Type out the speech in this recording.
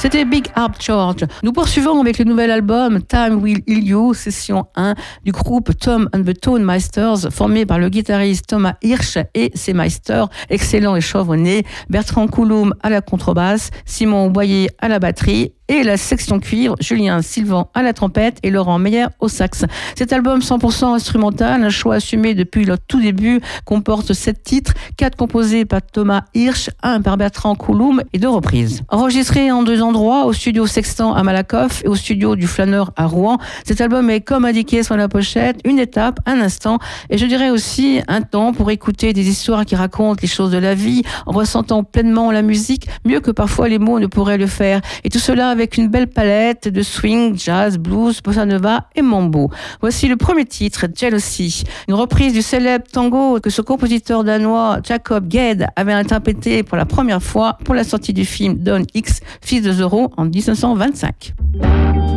C'était Big Harp George. Nous poursuivons avec le nouvel album Time Will Heal You, session 1 du groupe Tom and the Tone Meisters, formé par le guitariste Thomas Hirsch et ses meisters excellents et chevronnés, Bertrand Couloum à la contrebasse, Simon Boyer à la batterie et la section cuivre, Julien Sylvan à la trompette et Laurent Meyer au sax. Cet album 100% instrumental, un choix assumé depuis le tout début, comporte 7 titres, 4 composés par Thomas Hirsch, 1 par Bertrand Couloum et 2 reprises. Enregistré en 2 endroits, au studio Sextant à Malakoff et au studio du Flâneur à Rouen, cet album est, comme indiqué sur la pochette, une étape, un instant, et je dirais aussi un temps pour écouter des histoires qui racontent les choses de la vie, en ressentant pleinement la musique, mieux que parfois les mots ne pourraient le faire. Et tout cela avec une belle palette de swing, jazz, blues, bossa nova et mambo. Voici le premier titre, Jealousy, une reprise du célèbre tango que ce compositeur danois Jacob Gede avait interprété pour la première fois pour la sortie du film Don X, fils de Zorro en 1925.